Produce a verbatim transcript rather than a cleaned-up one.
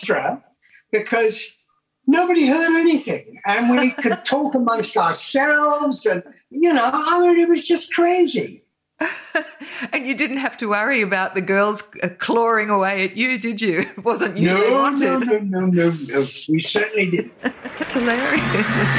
orchestra because nobody heard anything. And we could talk amongst ourselves. And, you know, I mean, it was just crazy. And you didn't have to worry about the girls clawing away at you, did you? It wasn't you no, they wanted. No, no, no, no, no. We certainly didn't. That's hilarious.